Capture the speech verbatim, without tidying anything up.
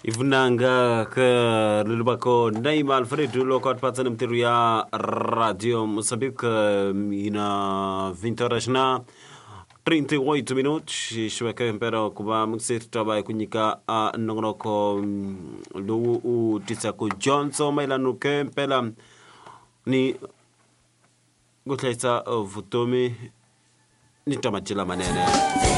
Ivunanga ka lulubako Naima Alfredo lokot patsan mtiru ya Radio Moçambique ina vinte horas na trinta e oito minutos. Shweka mpera kuba mksir taba kunyika a nongonoko lu u tisaku Johnson mailanu ke mpela ni gutlaisa vutomi ni tamachila manene.